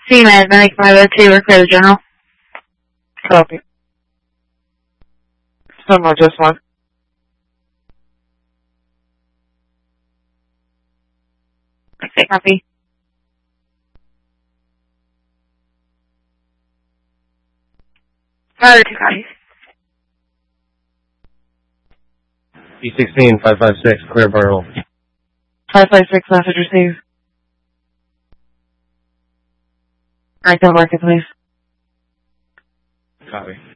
CMAD, Medic 502, we're clear to general. Copy. Somehow just one. Okay, copy. Other two copies. B16, 556, clear barrel. 556, message received. Alright, don't mark it, please. Copy.